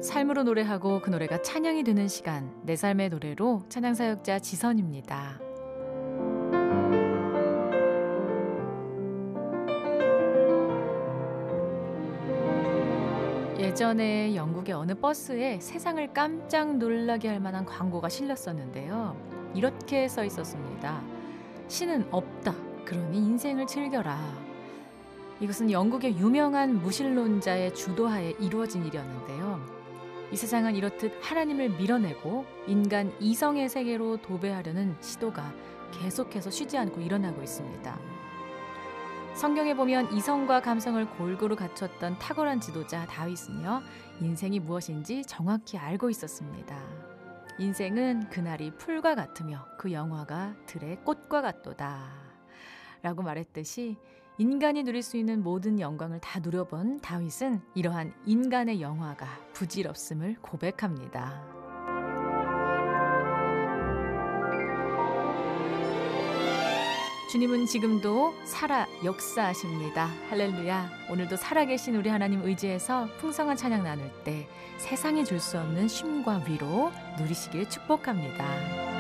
삶으로 노래하고 그 노래가 찬양이 되는 시간, 내 삶의 노래로 찬양사역자 지선입니다. 예전에 영국의 어느 버스에 세상을 깜짝 놀라게 할 만한 광고가 실렸었는데요. 이렇게 써 있었습니다. 신은 없다. 그러니 인생을 즐겨라. 이것은 영국의 유명한 무신론자의 주도하에 이루어진 일이었는데요. 이 세상은 이렇듯 하나님을 밀어내고 인간 이성의 세계로 도배하려는 시도가 계속해서 쉬지 않고 일어나고 있습니다. 성경에 보면 이성과 감성을 골고루 갖췄던 탁월한 지도자 다윗은요, 인생이 무엇인지 정확히 알고 있었습니다. 인생은 그날이 풀과 같으며 그 영화가 들의 꽃과 같도다 라고 말했듯이 인간이 누릴 수 있는 모든 영광을 다 누려본 다윗은 이러한 인간의 영화가 부질없음을 고백합니다. 주님은 지금도 살아 역사하십니다. 할렐루야. 오늘도 살아계신 우리 하나님 의지해서 풍성한 찬양 나눌 때 세상이 줄 수 없는 쉼과 위로 누리시길 축복합니다.